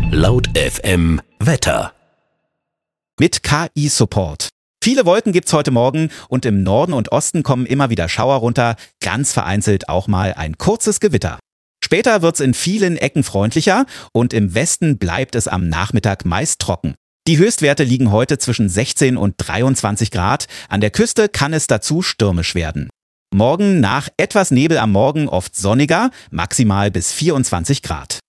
Laut FM Wetter. Mit KI-Support. Viele Wolken gibt's heute Morgen und im Norden und Osten kommen immer wieder Schauer runter, ganz vereinzelt auch mal ein kurzes Gewitter. Später wird's in vielen Ecken freundlicher und im Westen bleibt es am Nachmittag meist trocken. Die Höchstwerte liegen heute zwischen 16 und 23 Grad. An der Küste kann es dazu stürmisch werden. Morgen nach etwas Nebel am Morgen oft sonniger, maximal bis 24 Grad.